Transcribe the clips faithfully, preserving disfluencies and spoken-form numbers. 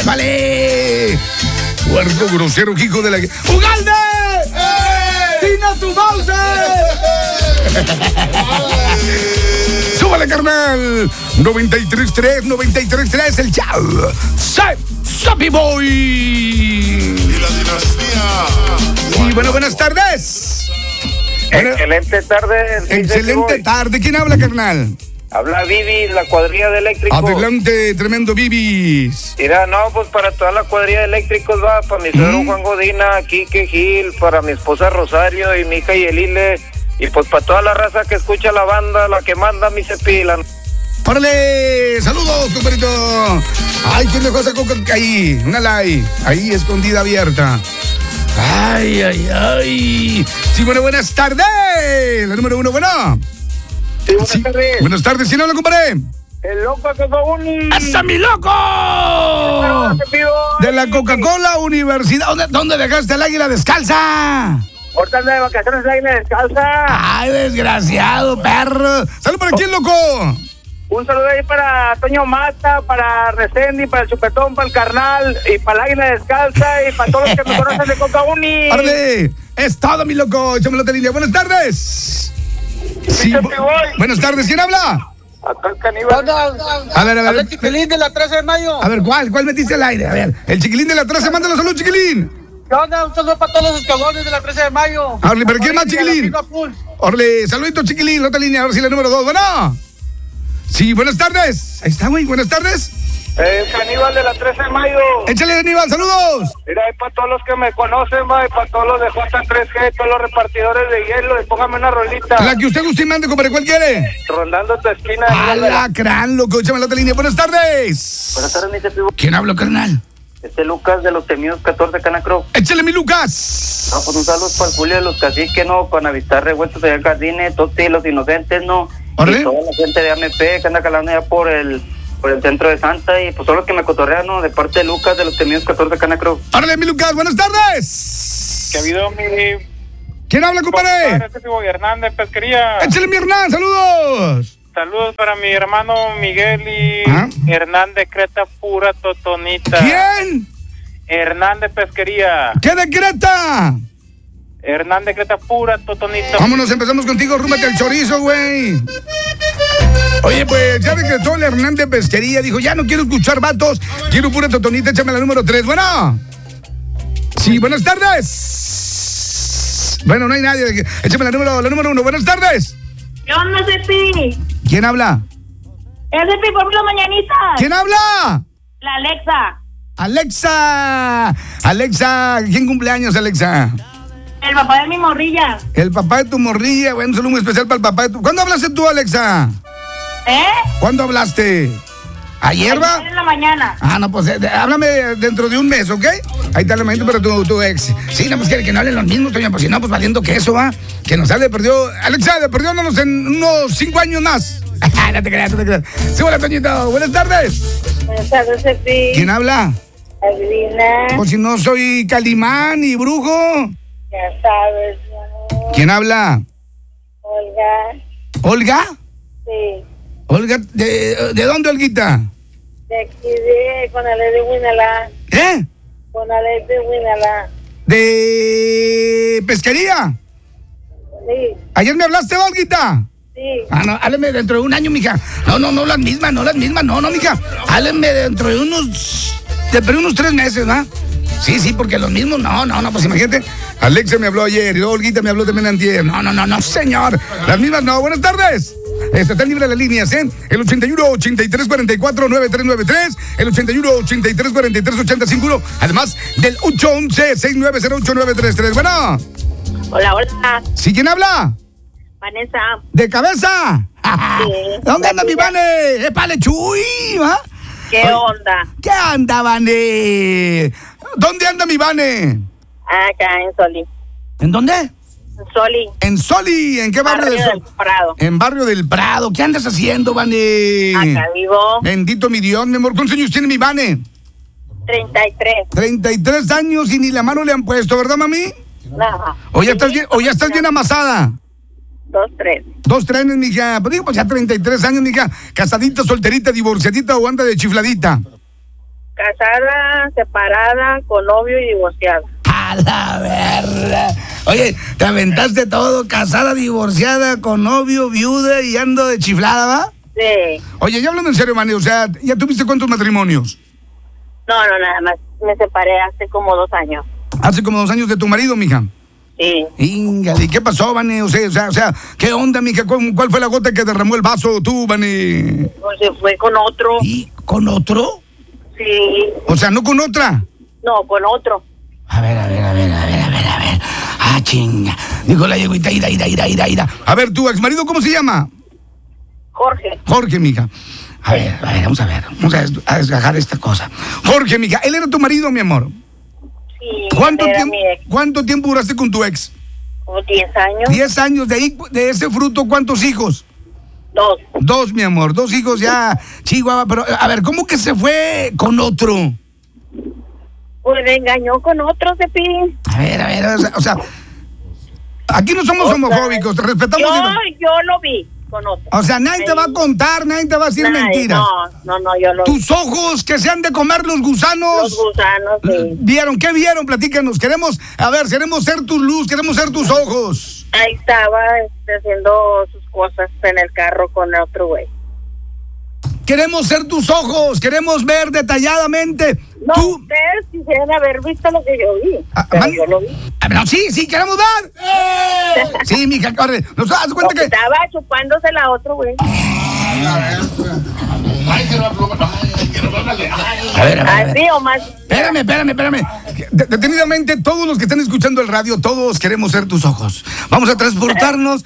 ¡Vale! Puerco grosero, hijo de la... ¡Ugalde! ¡Tina tu mouse! ¡Súbale, carnal! noventa y tres tres, noventa y tres tres, el chao. ¡Say, Sappy Boy! Y la dinastía. Y bueno, buenas tardes. Excelente tarde. Excelente tarde. ¿Quién habla, carnal? Habla Vivi, la cuadrilla de eléctricos. Adelante, tremendo Vivis. Mira, no, pues para toda la cuadrilla de eléctricos va, para mi suegro ¿Mm? Juan Godina, Quique Gil, para mi esposa Rosario y mi hija Yelile, y pues para toda la raza que escucha la banda, la que manda mi cepila. ¡Órale! ¡Saludos, compadrito! ¡Ay, quién dejó esa coca ahí! Una like, ahí escondida, abierta. ¡Ay, ay, ay! Sí, bueno, buenas tardes. La número uno, bueno. Sí, buenas Sí, tardes. buenas tardes. ¿Quién habla, compadre? El loco que fue un... ¡Asa, mi loco! De la Coca-Cola Universidad. ¿Dónde, ¿Dónde dejaste el águila descalza? Ahorita anda de vacaciones la isla descalza. ¡Ay, desgraciado, perro! ¡Salud para quién, loco! Un saludo ahí para Toño Mata, para Resendi, para el Chupetón, para el Carnal, y para la Águila Descalza, y para todos los que me conocen de Coca Uni. ¡Órale! Es todo, mi loco. Échamelo de línea. Buenas tardes. Sí, bu- buenas tardes. ¿Quién habla? Acá el caníbal. A ver, a ver. El chiquilín de la trece de mayo. A ver, ¿cuál? ¿Cuál metiste al aire? A ver, el chiquilín de la trece, mándalo salud, chiquilín. ¿Qué onda? Un saludo para todos los escabones de la trece de mayo. Órale, ¿pero quién más, chiquilín? Y a la Pulse. Órale, saludito, chiquilín. La otra línea, ahora sí la número dos. Bueno. Sí, buenas tardes. Ahí está, güey. Buenas tardes. El caníbal de la trece de mayo. Échale, Aníbal, saludos. Mira, ahí para todos los que me conocen, va, y para todos los de J tres G, todos los repartidores de hielo, y póngame una rolita. La que usted guste y mande, compadre. ¿Cuál quiere? Rondando tu esquina. Alacrán, loco. Échame la otra línea. Buenas tardes. Buenas tardes, mi Cepibo. ¿Quién habla, carnal? Este Lucas de los temidos catorce Canacro. Échale, mi Lucas. No, pues un saludo para el Julio de los Caciques, ¿no? Para Navistar Revueltos allá en Jardines, Toti, los Inocentes, ¿no? ¿Órale? Y toda la gente de A M P que anda calando ya por el por el centro de Santa, y pues todos los que me cotorrean, ¿no? De parte de Lucas de los temidos catorce Canacro. Órale, mi Lucas. Buenas tardes. Que ha habido mi... ¿Quién habla, compadre? Hernández Pesquería. Échale, mi Hernán. Saludos. Saludos para mi hermano Miguel y ¿Ah? Hernández Creta Pura Totonita. ¿Quién? Hernández Pesquería. ¿Qué decreta? Hernández Creta Pura Totonita. Vámonos, empezamos contigo, rúmbate el chorizo, güey. Oye, pues, ya decretó el Hernández Pesquería, dijo, ya no quiero escuchar vatos, quiero pura totonita, échame la número tres, bueno. Sí, buenas tardes. Bueno, no hay nadie, échame la número, la número uno, buenas tardes. ¿Qué onda, Cepi? ¿Quién habla? Es Cepi, por las mañanitas. ¿Quién habla? La Alexa. Alexa. Alexa, ¿quién cumpleaños, Alexa? El papá de mi morrilla. El papá de tu morrilla, bueno, un saludo muy especial para el papá de tu... ¿Cuándo hablaste tú, Alexa? ¿Eh? ¿Cuándo hablaste? ¿Ayer, va? Ayer en la mañana. Ah, no, pues eh, háblame dentro de un mes, ¿ok? Ahí está el momento para tu, tu ex. Sí, no, pues que, que no hablen los mismos, Toño, pues si no, pues valiendo que eso, va. Que nos sale, perdió. Alexa, de perdió unos en unos cinco años más. No te creas, no te creas. Sí, hola, Toñito. Buenas tardes. Buenas tardes, Cepi. ¿Quién habla? Adivina. Pues si no soy Calimán y brujo. Ya sabes, ¿no? ¿Quién habla? Olga. ¿Olga? Sí. Olga, ¿de, de dónde, Olguita? De aquí de Conalé de Huinalá. ¿Eh? Conalé de Huinalá. ¿De pesquería? Sí. ¿Ayer me hablaste, Olguita? Sí. Ah, no, hábleme dentro de un año, mija. No, no, no las mismas, no las mismas, no, no, mija. Hábleme dentro de unos, de pero unos tres meses, ¿va? Sí, sí, porque los mismos, no, no, no, pues imagínate. Alexa me habló ayer y Olguita me habló también antier. No, no, no, no, señor. Las mismas no. Buenas tardes. Este, están libres las líneas, ¿eh? El ochenta y uno, ochenta y tres, cuarenta y cuatro, noventa y tres noventa y tres, el ochenta y uno, ochenta y tres, cuarenta y tres, ochenta y cinco uno, además del ocho once, sesenta y nueve cero ocho, nueve tres tres. Bueno. Hola, hola. ¿Sí, quién habla? Vanessa. ¿De cabeza? Sí. ¿Dónde anda mi Vane? ¡Es Vane Chuy! ¿Va? ¿Qué Oye, onda? ¿Qué anda, Vane? ¿Dónde anda mi Vane? Acá en Soli. ¿En dónde? En Soli. En Soli. ¿En qué barrio, Barrio de del Sol? Prado. En Barrio del Prado. ¿Qué andas haciendo, Vane? Acá vivo. Bendito mi Dios, mi amor. ¿Cuántos años tiene mi Vane? treinta y tres. treinta y tres años y ni la mano le han puesto, ¿verdad, mami? Nada. ¿O ya estás bien, o ya estás bien amasada? Dos, tres. Dos trenes, mija. Pues digo, pues ya treinta y tres años, mija. Casadita, solterita, divorciadita o anda de chifladita. Casada, separada, con novio y divorciada. A la verga. Oye, te aventaste todo, casada, divorciada, con novio, viuda y ando de chiflada, ¿va? Sí. Oye, ya hablando en serio, Manny, o sea, ¿ya tuviste cuántos matrimonios? No, no, nada más. Me separé hace como dos años. Hace como dos años de tu marido, mija. Sí. Íngale, ¿y qué pasó, Vane? O sea, o sea, o sea, ¿qué onda, mija? ¿Cuál, cuál fue la gota que derramó el vaso tú, Vane? Pues se fue con otro. ¿Y con otro? Sí. O sea, ¿no con otra? No, con otro. A ver, a ver, a ver, a ver, a ver, a ver. Ah, chinga. Dijo la yeguita, ira, ira, ira, ira, ira. A ver, ¿tu exmarido cómo se llama? Jorge. Jorge, mija. A ver, a ver, vamos a ver. Vamos a, des- a desgajar esta cosa. Jorge, mija, ¿él era tu marido, mi amor? Sí. ¿Cuánto era tiempo, mi ex. ¿Cuánto tiempo duraste con tu ex? Como diez años. Diez años. De ahí, de ese fruto, ¿cuántos hijos? Dos. Dos, mi amor, dos hijos ya, Chihuahua, pero a ver, ¿cómo que se fue con otro? Pues me engañó con otro, se pide. A ver, a ver, o sea, o sea, aquí no somos homofóbicos, te respetamos. Yo, y- yo lo vi con otro. O sea, nadie te va a contar, nadie te va a decir Nadie, mentiras. No, no, no, yo lo vi. Tus ojos que se han de comer los gusanos. Los gusanos, sí. ¿Vieron? ¿Qué vieron? Platícanos. Queremos, a ver, queremos ser tu luz, queremos ser tus ojos. Ahí estaba este, haciendo sus cosas en el carro con el otro güey. Queremos ser tus ojos, queremos ver detalladamente. No, Tú. ustedes quisieran haber visto lo que yo vi. Ah, Pero man- yo lo vi. Ah, no, sí, sí, queremos ver. Sí, mija, corre. Nos das cuenta Porque que. estaba chupándose la otro güey. A ver, a ver, a ver. Así o más. Espérame, espérame, espérame. De- Detenidamente, todos los que están escuchando el radio, todos queremos ser tus ojos. Vamos a transportarnos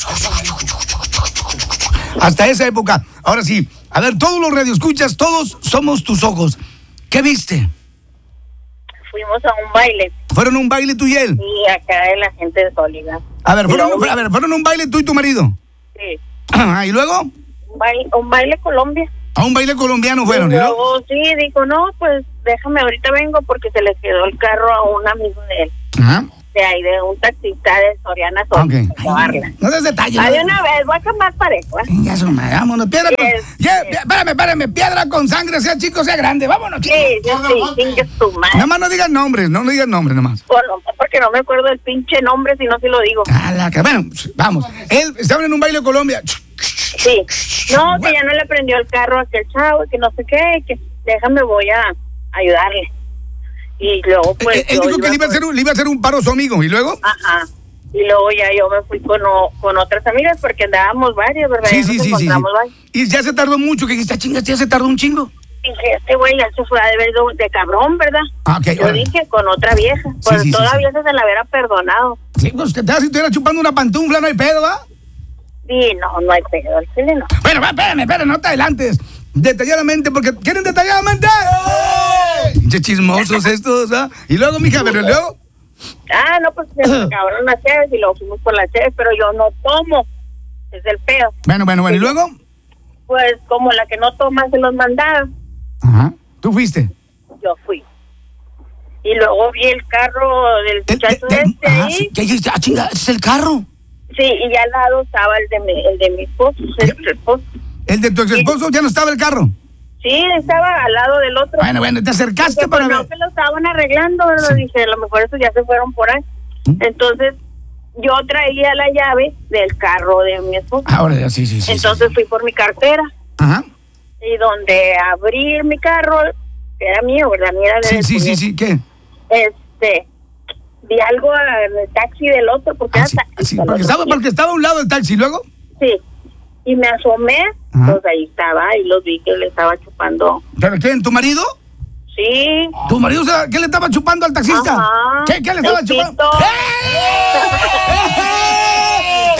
hasta esa época. Ahora sí, a ver, todos los radioescuchas, todos somos tus ojos. ¿Qué viste? Fuimos a un baile. ¿Fueron a un baile tú y él? Y acá es la gente de Sóliga. A ver, fueron, Y luego- a ver, ¿fueron a un baile tú y tu marido? Sí. Ah, ¿y luego? Un baile, un baile Colombia. A un baile colombiano fueron, y ¿y luego? luego sí, dijo, no, pues déjame, ahorita vengo porque se le quedó el carro a un amigo de él. Ajá. De ahí, de un taxista de Soriana Ok. Sóliga. a llevarla. No des detalles. Ahí no- una vez, voy a cambiar parejo, ¿eh? Ya su madre, vámonos, piedra con... Yes, Yeah, yes. espérame, espérame, piedra con sangre, sea chico, sea grande, vámonos, Sí, chicos. sí, sí, chingue tu madre. Nada más no digan nombres, no, no digan nombres, nada más. Bueno, porque no me acuerdo del pinche nombre, si no, si lo digo. A la que, bueno, vamos. Él estaba en un baile de Colombia. Sí. No, que ya no le prendió el carro a aquel chavo, que no sé qué, que déjame, voy a ayudarle. Y luego, pues. él él yo dijo que le iba, a con- hacer un, le iba a hacer un paro a su amigo, ¿y luego? Ajá. Y luego ya yo me fui con, o- con otras amigas porque andábamos varias, ¿verdad? Sí, Ya sí, nos sí, sí, sí. encontramos varias. Y ya se tardó mucho, que dijiste, "Ah, chinga, ya se tardó un chingo. Dije, este güey ya se fue a deber de, de cabrón, ¿verdad? Ah, ok, Yo órale. dije con otra vieja. Pues sí, sí, todavía sí. se la hubiera perdonado. Sí, pues que te si estuviera chupando una pantufla, no hay pedo, ¿va? Sí, no, no hay pedo, el chile no. Bueno, va, espérame, espérame, no te adelantes. Detalladamente, porque ¿quieren detalladamente? Pinche chismosos estos, ¿ah? Y luego, mija, pero luego. Ah, no, pues se me acabaron las cheves y luego fuimos por las cheves, pero yo no tomo. Es el pedo. Bueno, bueno, bueno, ¿y luego? Pues como la que no toma se los mandaba, Ajá. ¿Tú fuiste? yo fui. Y luego vi el carro del El- muchacho de- de- este ajá, ahí. sí, ¿qué dijiste? Ah, chinga, ese es el carro. Sí, y ya al lado estaba el de mi, el de mi esposo, el esposo. El de tu ex esposo ya no estaba el carro. Sí, estaba al lado del otro. Bueno, bueno, te acercaste Dije, para pues, no, ver. que lo estaban arreglando, ¿verdad? Sí. Dije, a lo mejor esos ya se fueron por ahí. ¿Mm? Entonces, yo traía la llave del carro de mi esposo. Ahora ya, sí, sí, sí. Entonces fui por mi cartera. sí. Ajá. Y donde abrí mi carro, que era mío, ¿verdad? Ni era de Sí, él, sí, pues, sí, sí, ¿qué? Este, vi algo en el taxi del otro, porque Ah, era sí, taxi sí, del porque otro. estaba, porque estaba a un lado del taxi, luego. Sí. Y me asomé, Ajá. pues ahí estaba, y los vi que le estaba chupando. ¿Pero quién? ¿Tu marido? Sí. ¿Tu marido o sea, qué le estaba chupando al taxista? Ajá. ¿Qué, qué le estaba El chupando? pito. ¡Eh!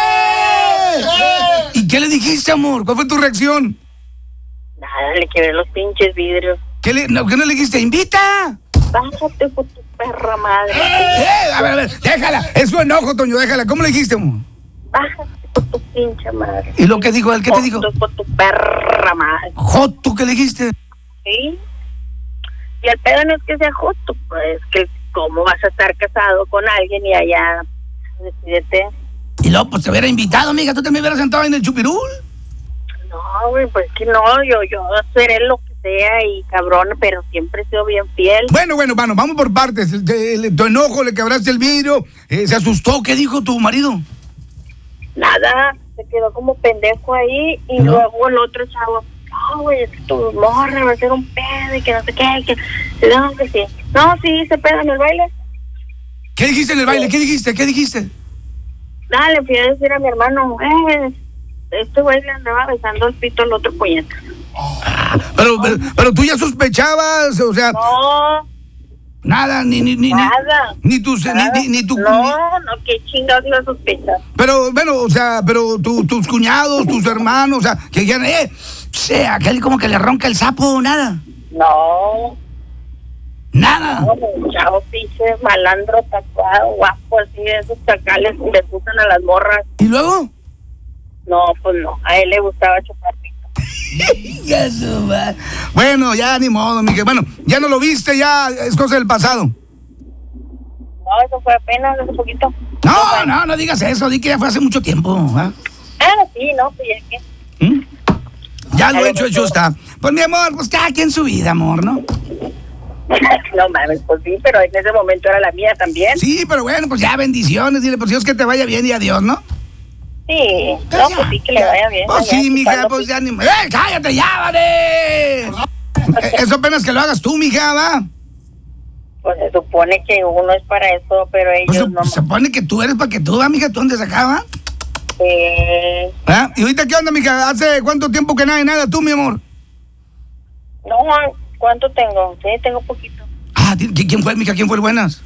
¡Eh! ¿Y qué le dijiste, amor? ¿Cuál fue tu reacción? Nada, le quebré los pinches vidrios. ¿Qué, le, no, ¿qué no le dijiste? ¡Invita! Bájate por tu perra madre. ¡Eh! A ver, a ver, déjala. Es su enojo, Toño, déjala. ¿Cómo le dijiste, amor? Bájate por tu pinche madre. ¿Y lo que dijo él? ¿Qué te dijo? Bájate por tu perra madre. Joto, ¿qué le dijiste? ¿Sí? Y el pedo no es que sea justo, pues que cómo vas a estar casado con alguien y allá decídete. Y luego, pues te hubiera invitado, amiga. ¿Tú te me hubieras sentado en el chupirul? No, güey, pues que no, yo, yo seré lo que sea y cabrón, pero siempre he sido bien fiel. Bueno, bueno, bueno, vamos por partes. El- el- tu enojo, le quebraste el vidrio, eh, se asustó. ¿Qué dijo tu marido? Nada, se quedó como pendejo ahí y ¿No? luego el otro chavo, no, güey, es que tu morra va a ser un pedo y que no sé qué, que no, que sí. No, sí, se pega en el baile. ¿Qué dijiste en el baile? ¿Qué dijiste? ¿Qué dijiste? Nada, le fui a decir a mi hermano, eh, este güey le andaba besando el pito al otro puñeta. Pero, pero, pero tú ya sospechabas, o sea, No, nada, ni, ni, ni, ni, nada. ni tu, ni, nada. ni, ni tu, ni- No, no, qué chingados iba a sospechar. pero, bueno, o sea, pero tu- tus cuñados, tus hermanos, o sea, que dijeran, eh, sea, aquel como que le ronca el sapo, nada, No, nada. no, chavo, pinche malandro tatuado, guapo, así, esos chacales que le gustan a las morras. ¿Y luego? No, pues no, a él le gustaba chupar pito. Ya su ma- Bueno, ya ni modo, Miguel. Bueno, ya no lo viste, ya es cosa del pasado. No, eso fue apenas hace poquito. No, no, no digas eso, di que ya fue hace mucho tiempo. ¿Ah? Ah, sí, no, pues ya que. ¿Mm? Ya lo hecho, hecho está. Pues mi amor, pues cada quien su vida, amor, ¿no? No mames, pues sí, pero en ese momento era la mía también. Sí, pero bueno, pues ya bendiciones, dile, pues Dios que te vaya bien y adiós, ¿no? Sí, no, pues sí, que le vaya bien. Pues allá, sí, mija, chupando pues pito. ya ni... ¡Eh, cállate ya, vale! Eh, Eso apenas que lo hagas tú, mija, ¿va? Pues se supone que uno es para eso, pero Pues ellos se, no. se supone que tú eres para que tú, ¿va, mija? ¿Tú dónde sacaba? Eh, ¿Ah? ¿Y ahorita qué onda, mija? ¿Hace cuánto tiempo que nada de nada tú, mi amor? no, ¿cuánto tengo? Sí, tengo poquito. Ah, ¿qui- ¿quién fue, mija? ¿Quién fue el buenas?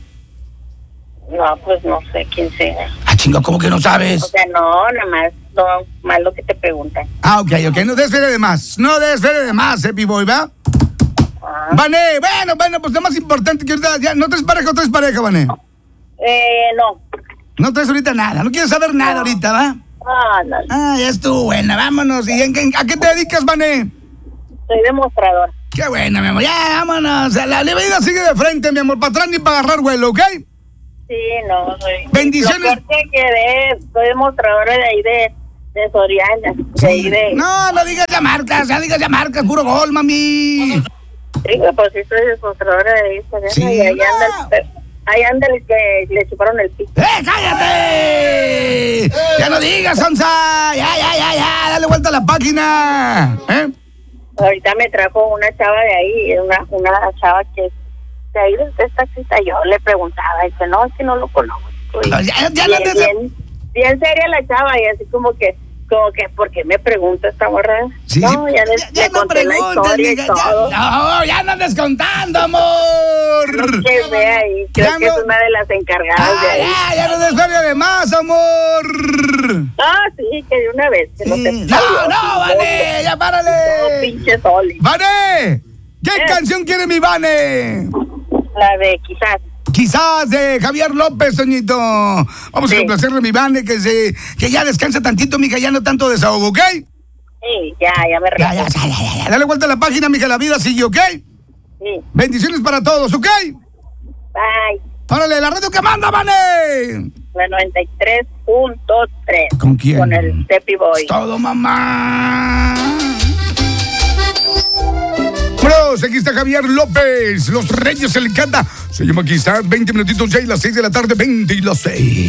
No, pues no sé quién sea. Ah, chinga, ¿cómo que no O sabes? sea, no, nada más, no, más lo que te preguntan. Ah, ok, ok, no desfere de más. No desfere de más, eh, P-Boy, ¿va? Ah. Vané, bueno, bueno, pues lo más importante que ahorita ya, ¿no traes pareja o traes pareja, Vané? Eh, no. No traes ahorita nada, no quieres saber nada ahorita, ¿va? Ah, no, Ah, ya estuvo buena, vámonos. ¿Y en, en- a qué te dedicas, Vané? soy demostrador. Qué buena, mi amor, ya, vámonos. La, la vida sigue de frente, mi amor, para atrás ni para agarrar vuelo, ¿ok? Sí, no, soy. Bendiciones. Lo peor que quedé, soy demostradora de ahí de, de Soriana. De ahí de. No, no digas ya marcas, ya digas ya marcas, puro gol, mami. Sí, pues sí, soy demostradora de ahí de Soriana. Sí, y ahí no. anda el. Ahí anda el que le chuparon el pico. ¡Eh, cállate! Ya no digas, Sonsa. Ya, ya, ya, ya, dale vuelta a la página. ¿Eh? Ahorita me trajo una chava de ahí, una, una chava que es de ahí de esta cita. Yo le preguntaba, y dice, no, es que no lo conozco. Y Ya, ya bien, no andes- bien, bien seria la chava, y así como que, como que, ¿por qué me pregunta esta morra? Sí, no, sí. ya le, Ya- ya le no conté la preguntes, historia y mija, todo. ya, no, ya no andes contando, amor. No que ve ahí, creo Ya que no- es una de las encargadas de Ah, ahí. ya, ya no desfere de más, amor. Ah, sí, que de una vez, que no Sí. te No, no, Vane, ya todo párale. pinche sol. Vane, ¿qué Eh. canción quiere mi Vane? La de quizás. Quizás de Javier López, Toñito. Vamos a Sí. complacerle a mi Vane que se, que ya descansa tantito, mija, ya no tanto desahogo, ¿ok? Sí, ya, ya me Ya, ya, recuerdo. ya, ya, ya. Dale vuelta a la página, mija, la vida sigue, ¿ok? Sí, Bendiciones para todos, ¿ok? bye. Órale, la radio que manda, Vane. La noventa y tres punto tres. ¿Con quién? Con el Tepi Boy. Es todo, mamá. Bros, aquí está Javier López. Los Reyes se le encanta. Se llama quizás veinte minutitos ya y las seis de la tarde, veinte y las seis.